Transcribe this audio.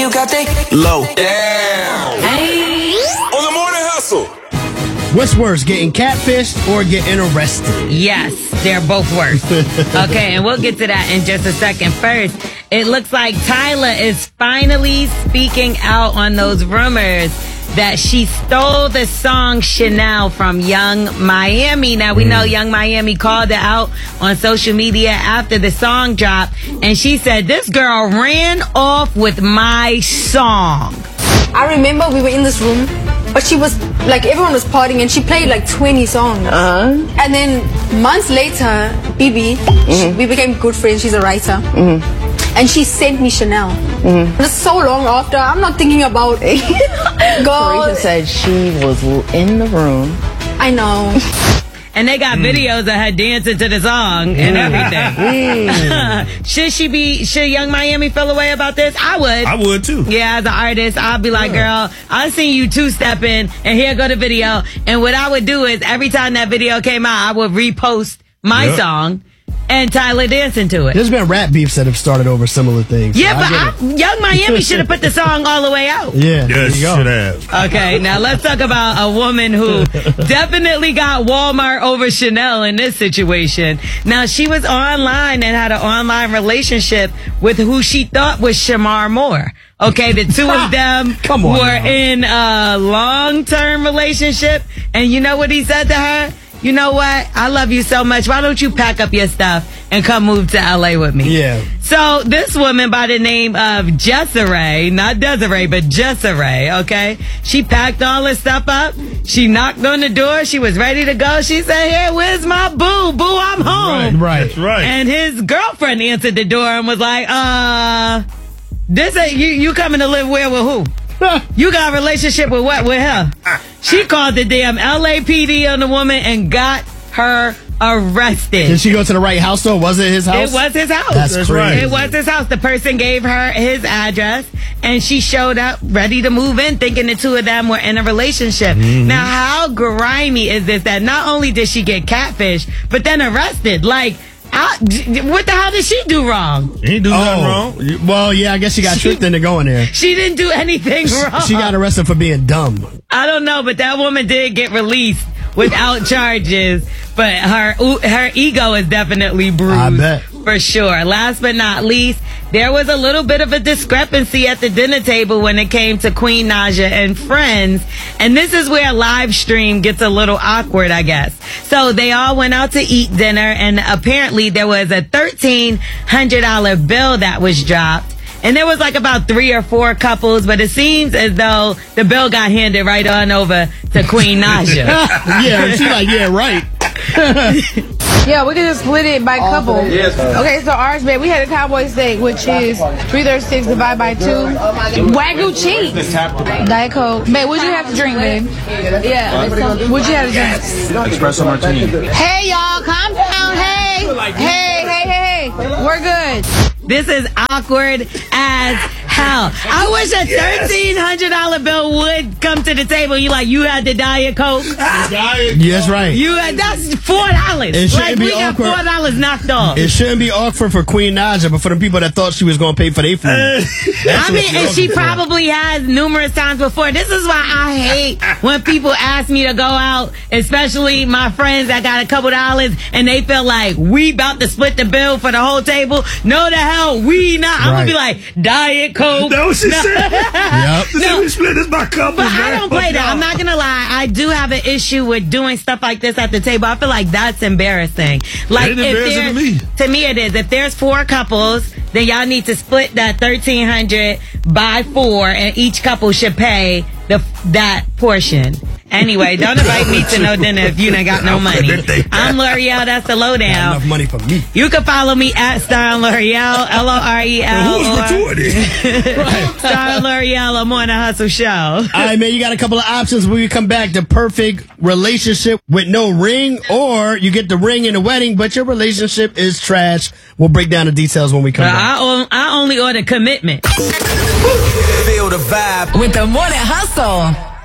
you got that low. Damn. Hey. On the morning hustle. What's worse, getting catfished or getting arrested? Yes, they're both worse. Okay, and we'll get to that in just a second. First, it looks like Tyla is finally speaking out on those rumors that she stole the song Chanel from Young Miami. Now, we know Young Miami called it out on social media after the song dropped, and she said, this girl ran off with my song. I remember we were in this room, but she was, like, everyone was partying, and she played, like, 20 songs. And then months later, Bibi, we became good friends. She's a writer. And she sent me Chanel. This is so long after. I'm not thinking about it. God. Teresa said she was in the room. I know. And they got videos of her dancing to the song and everything. Should Young Miami feel away about this? I would. I would too. Yeah, as an artist, I'd be like, girl, I seen you two-stepping, and here go the video. And what I would do is, every time that video came out, I would repost my song and Tyla dancing to it. There's been rap beefs that have started over similar things. Yeah, but Young Miami should have put the song all the way out. Yeah, Yes, should have. Okay, now let's talk about a woman who definitely got Walmart over Chanel in this situation. Now, she was online and had an online relationship with who she thought was Shamar Moore. Okay, the two of them were in a long-term relationship, and you know what he said to her? You know what? I love you so much. Why don't you pack up your stuff and come move to LA with me? Yeah. So this woman by the name of Jessere, not Desiree, but Jessere, okay? She packed all her stuff up. She knocked on the door. She was ready to go. She said, hey, where's my boo? Boo, I'm home. Right. That's right. And his girlfriend answered the door and was like, this ain't you coming to live where with who? You got a relationship with what? With her? She called the damn LAPD on the woman and got her arrested. Did she go to the right house though? Was it his house? It was his house. That's crazy. right. It was his house. The person gave her his address, and she showed up ready to move in, thinking the two of them were in a relationship. Now, how grimy is this that not only did she get catfished, but then arrested? Like, what the hell did she do wrong? He ain't do nothing wrong. Well, yeah, I guess she got tricked into going there. She didn't do anything wrong. She got arrested for being dumb. I don't know, but that woman did get released without charges. But her ego is definitely bruised. I bet. For sure. Last but not least, there was a little bit of a discrepancy at the dinner table when it came to Queen Naija and friends. And this is where live stream gets a little awkward, I guess. So they all went out to eat dinner, and apparently there was a $1,300 bill that was dropped. And there was like about 3 or 4 couples, but it seems as though the bill got handed right on over to Queen Naija. Yeah, she's like, yeah, right. Yeah, we can just split it by couple. Okay, so ours, babe, we had a cowboy steak, which is 336 divided by 2. Wagyu cheese. Diet Coke. Babe, what'd you have to drink, babe? Yeah. What'd you have to drink? Espresso martini. Hey, y'all, calm down. Hey. We're good. This is awkward as hell. I wish a $1,300 bill would come to the table. You had the Diet Coke. Yes, right. That's $4. It shouldn't Like, be we got awkward. $4 knocked off. It shouldn't be awkward for Queen Naija, but for the people that thought she was going to pay for their food. I mean, and she probably has numerous times before. This is why I hate when people ask me to go out, especially my friends that got a couple dollars, and they feel like we about to split the bill for the whole table. No, the hell, we not. I'm going to be like, Diet Coke. That what she said? Yep. No. We split this by couples, But I man. don't play that. I'm not going to lie. I do have an issue with doing stuff like this at the table. I feel like that's embarrassing. Like, It ain't embarrassing to me. To me it is. If there's 4 couples, then y'all need to split that $1,300 by 4, and each couple should pay that portion. Anyway, don't invite me to no dinner if you ain't got no money. I'm L'Oreal. That's the lowdown. Not enough money for me. You can follow me at Star L'Oreal, L-O-R-E-L. Who's retorting? Star L'Oreal, I'm on a hustle show. All right, man, you got a couple of options when we come back. The perfect relationship with no ring, or you get the ring in the wedding, but your relationship is trash. We'll break down the details when we come back. I only order commitment. Feel the vibe with the Morning Hustle.